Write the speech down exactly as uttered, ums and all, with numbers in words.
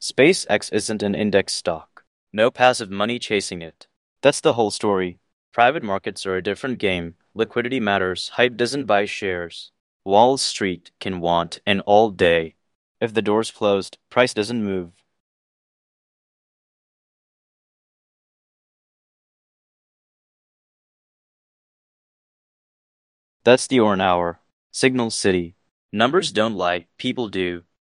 SpaceX isn't an index stock. No passive money chasing it. That's the whole story. Private markets are a different game. Liquidity matters. Hype doesn't buy shares. Wall Street can want an all day. If the door's closed, price doesn't move. That's the Orn Hour. Signal City. Numbers don't lie, people do.